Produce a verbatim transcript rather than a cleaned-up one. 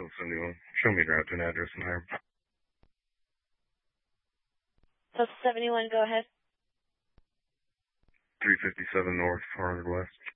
South seventy-one. Show me your route to an address in there. South seventy-one, go ahead. three fifty-seven North, four hundred West.